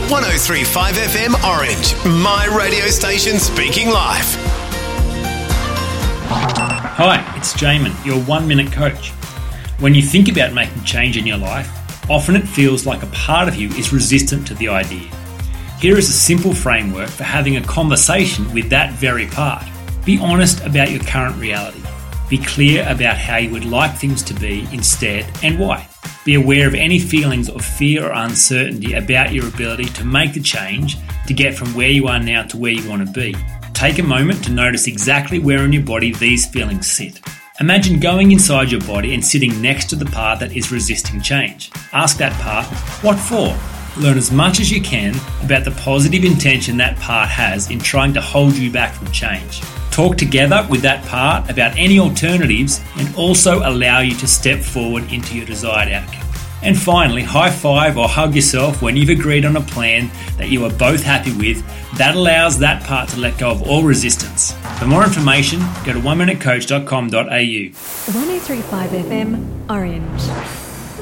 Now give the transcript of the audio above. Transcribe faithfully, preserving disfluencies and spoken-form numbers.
one oh three point five F M Orange, my radio station speaking life. Hi, it's Jamin, your one-minute coach. When you think about making change in your life, often it feels like a part of you is resistant to the idea. Here is a simple framework for having a conversation with that very part. Be honest about your current reality. Be clear about how you would like things to be instead and why. Be aware of any feelings of fear or uncertainty about your ability to make the change to get from where you are now to where you want to be. Take a moment to notice exactly where in your body these feelings sit. Imagine going inside your body and sitting next to the part that is resisting change. Ask that part, what for? Learn as much as you can about the positive intention that part has in trying to hold you back from change. Talk together with that part about any alternatives and also allow you to step forward into your desired outcome. And finally, high five or hug yourself when you've agreed on a plan that you are both happy with. That allows that part to let go of all resistance. For more information, go to one minute coach dot com dot a u. one oh three point five F M Orange.